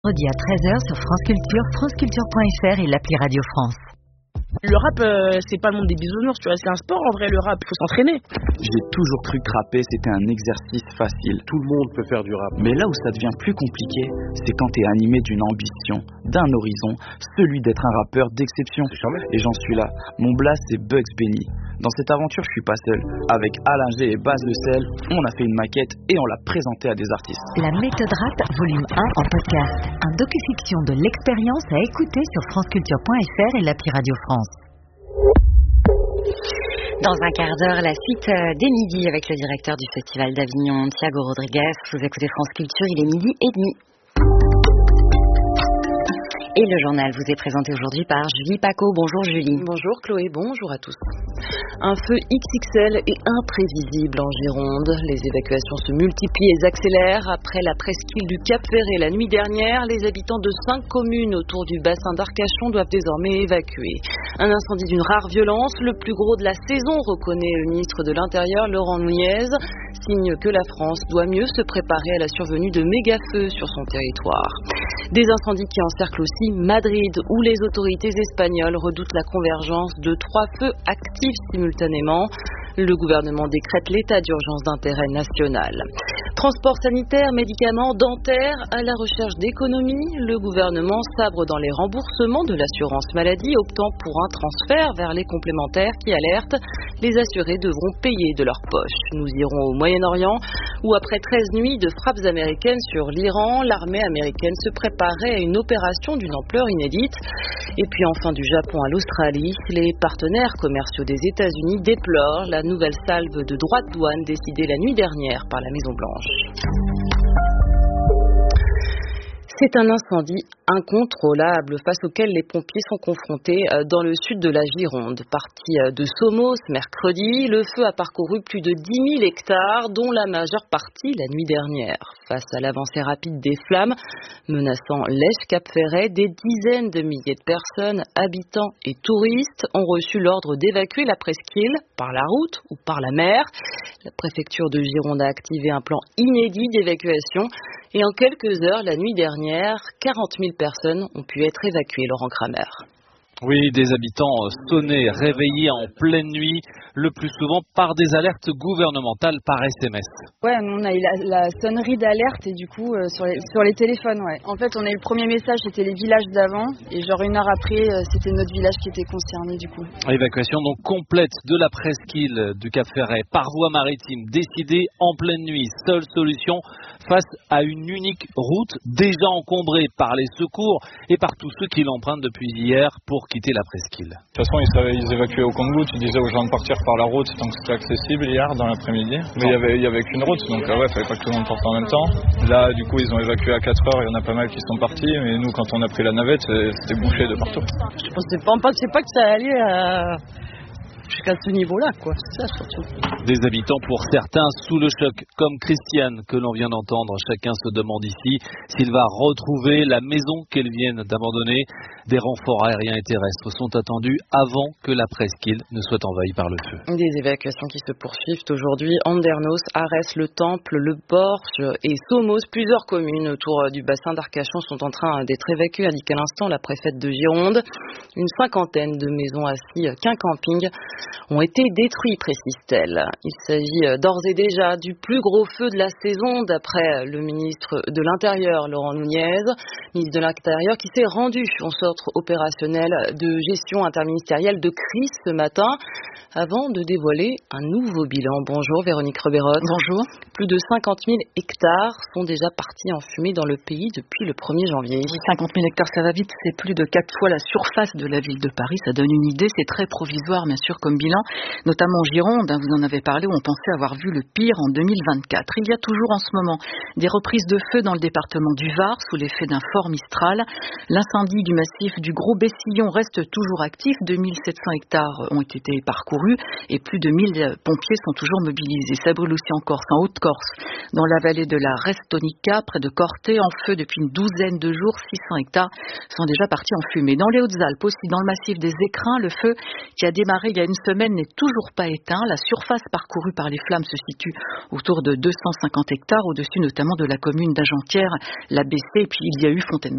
Vendredi à 13h sur France Culture, franceculture.fr et l'appli Radio France. Le rap, c'est pas le monde des bisounours, tu vois, c'est un sport en vrai, le rap, il faut s'entraîner. J'ai toujours cru que rapper, c'était un exercice facile. Tout le monde peut faire du rap. Mais là où ça devient plus compliqué, c'est quand t'es animé d'une ambition, d'un horizon, celui d'être un rappeur d'exception. Et j'en suis là. Mon blast, c'est Bugs Benny. Dans cette aventure, je suis pas seul. Avec Alain G et Baz Le Sel, on a fait une maquette et on l'a présentée à des artistes. La méthode rap, volume 1 en podcast. Un docu-fiction de l'expérience à écouter sur franceculture.fr et l'appli Radio France. Dans un quart d'heure, la suite des midis avec le directeur du Festival d'Avignon, Thiago Rodriguez. Vous écoutez France Culture, il est 12h30. Et le journal vous est présenté aujourd'hui par Julie Paco. Bonjour Julie. Bonjour Chloé, bonjour à tous. Un feu XXL et imprévisible en Gironde. Les évacuations se multiplient et s'accélèrent. Après la presqu'île du Cap-Ferret la nuit dernière, les habitants de 5 communes autour du bassin d'Arcachon doivent désormais évacuer. Un incendie d'une rare violence, le plus gros de la saison, reconnaît le ministre de l'Intérieur Laurent Nunez. Signe que la France doit mieux se préparer à la survenue de méga-feux sur son territoire. Des incendies qui encerclent aussi Madrid, où les autorités espagnoles redoutent la convergence de 3 feux actifs simultanément. Le gouvernement décrète l'état d'urgence d'intérêt national. Transport sanitaire, médicaments, dentaires, à la recherche d'économies, le gouvernement sabre dans les remboursements de l'assurance maladie, optant pour un transfert vers les complémentaires qui alertent. Les assurés devront payer de leur poche. Nous irons au Moyen-Orient, où après 13 nuits de frappes américaines sur l'Iran, l'armée américaine se préparait à une opération d'une ampleur inédite. Et puis enfin du Japon à l'Australie, les partenaires commerciaux des États-Unis déplorent la nouvelle salve de droits de douane décidée la nuit dernière par la Maison-Blanche. C'est un incendie incontrôlable face auquel les pompiers sont confrontés dans le sud de la Gironde. Parti de Somos mercredi, le feu a parcouru plus de 10 000 hectares, dont la majeure partie la nuit dernière. Face à l'avancée rapide des flammes menaçant l'Esch-Cap-Ferret, des dizaines de milliers de personnes, habitants et touristes, ont reçu l'ordre d'évacuer la presqu'île par la route ou par la mer. La préfecture de Gironde a activé un plan inédit d'évacuation. Et en quelques heures, la nuit dernière, 40 000 personnes ont pu être évacuées, Laurent Kramer. Oui, des habitants sonnés, réveillés en pleine nuit, le plus souvent par des alertes gouvernementales par SMS. Ouais, on a eu la sonnerie d'alerte et du coup sur les téléphones, ouais. En fait, on a eu le premier message, c'était les villages d'avant et genre une heure après, c'était notre village qui était concerné du coup. Évacuation donc complète de la presqu'île du Cap-Ferret par voie maritime, décidée en pleine nuit. Seule solution face à une unique route déjà encombrée par les secours et par tous ceux qui l'empruntent depuis hier pour quitter la presqu'île. De toute façon, ils évacuaient au compte-gouttes, ils disaient aux gens de partir par la route tant que c'était accessible hier dans l'après-midi. Mais il y avait qu'une route, donc il fallait pas que tout le monde parte en même temps. Là, du coup, ils ont évacué à 4 heures, il y en a pas mal qui sont partis, mais nous, quand on a pris la navette, c'était bouché de partout. Je pensais pas que ça allait jusqu'à ce niveau-là, quoi. C'est ça, surtout. Des habitants pour certains sous le choc, comme Christiane, que l'on vient d'entendre. Chacun se demande ici s'il va retrouver la maison qu'elle vient d'abandonner. Des renforts aériens et terrestres sont attendus avant que la presqu'île ne soit envahie par le feu. Des évacuations qui se poursuivent aujourd'hui. Andernos, Arès, Le Temple, Le Borge et Somos. Plusieurs communes autour du bassin d'Arcachon sont en train d'être évacuées, indique à l'instant la préfète de Gironde. Une 50aine de maisons ainsi qu'un camping ont été détruits, précise-t-elle. Il s'agit d'ores et déjà du plus gros feu de la saison, d'après le ministre de l'Intérieur, Laurent Nunez, ministre de l'Intérieur qui s'est rendu en centre opérationnel de gestion interministérielle de crise ce matin, avant de dévoiler un nouveau bilan. Bonjour Véronique Reberotte. Bonjour. Plus de 50 000 hectares sont déjà partis en fumée dans le pays depuis le 1er janvier. 50 000 hectares, ça va vite, c'est plus de 4 fois la surface de la ville de Paris. Ça donne une idée, c'est très provisoire bien sûr comme bilan, notamment en Gironde, vous en avez parlé, où on pensait avoir vu le pire en 2024. Il y a toujours en ce moment des reprises de feu dans le département du Var, sous l'effet d'un fort Mistral. L'incendie du massif du Gros Bessillon reste toujours actif, 2700 hectares ont été parcourus et plus de 1000 pompiers sont toujours mobilisés. Ça brûle aussi en Corse, en Haute-Corse, dans la vallée de la Restonica, près de Corté, en feu depuis une douzaine de jours. 600 hectares sont déjà partis en fumée. Dans les Hautes-Alpes aussi, dans le massif des Écrins, le feu qui a démarré il y a une semaine n'est toujours pas éteint. La surface parcourue par les flammes se situe autour de 250 hectares, au-dessus notamment de la commune d'Agentières, la Bessée, et puis il y a eu Fontainebleau.